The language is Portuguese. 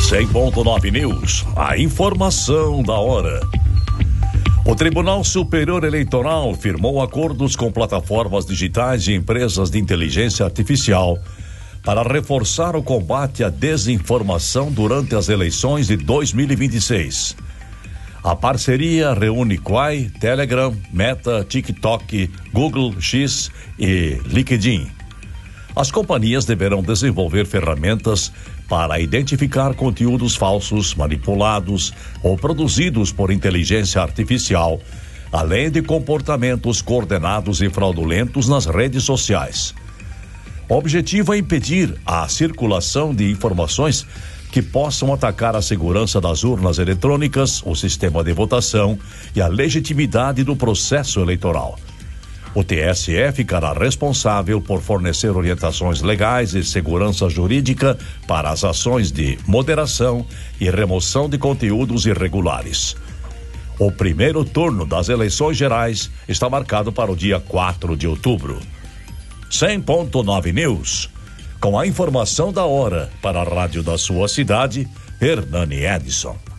100.9 News, a informação da hora. O Tribunal Superior Eleitoral firmou acordos com plataformas digitais e empresas de inteligência artificial para reforçar o combate à desinformação durante as eleições de 2026. A parceria reúne Quai, Telegram, Meta, TikTok, Google X e LinkedIn. As companhias deverão desenvolver ferramentas para identificar conteúdos falsos, manipulados ou produzidos por inteligência artificial, além de comportamentos coordenados e fraudulentos nas redes sociais. O objetivo é impedir a circulação de informações que possam atacar a segurança das urnas eletrônicas, o sistema de votação e a legitimidade do processo eleitoral. O TSE ficará responsável por fornecer orientações legais e segurança jurídica para as ações de moderação e remoção de conteúdos irregulares. O primeiro turno das eleições gerais está marcado para o dia 4 de outubro. 100.9 News, com a informação da hora para a rádio da sua cidade, Hernani Edson.